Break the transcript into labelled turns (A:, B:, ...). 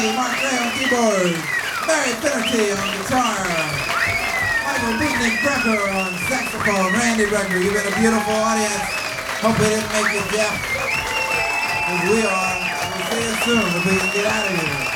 A: Mark Gray on keyboard, Barry Finnerty on guitar, Michael Beatnik Brecker on saxophone, Randy Brecker. You've been a beautiful audience. Hope it didn't make you deaf, as we are. We'll see you soon if we can get out of here.